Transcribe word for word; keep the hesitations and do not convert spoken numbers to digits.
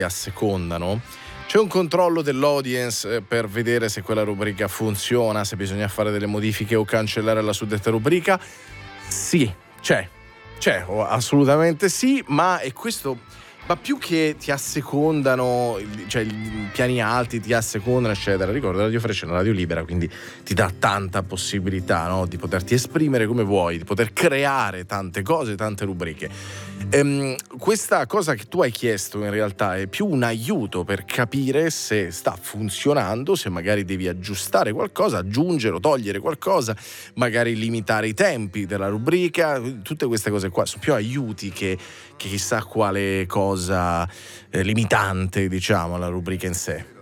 assecondano, c'è un controllo dell'audience per vedere se quella rubrica funziona, se bisogna fare delle modifiche o cancellare la suddetta rubrica? Sì, c'è, c'è, assolutamente sì, ma è questo. Ma più che ti assecondano, cioè i piani alti ti assecondano, eccetera. Ricordo, Radio Fresh è una radio libera, quindi ti dà tanta possibilità, no? Di poterti esprimere come vuoi, di poter creare tante cose, tante rubriche. Ehm, questa cosa che tu hai chiesto in realtà è più un aiuto per capire se sta funzionando, se magari devi aggiustare qualcosa, aggiungere o togliere qualcosa, magari limitare i tempi della rubrica. Tutte queste cose qua sono più aiuti che, che chissà quale cosa eh, limitante, diciamo, alla rubrica in sé.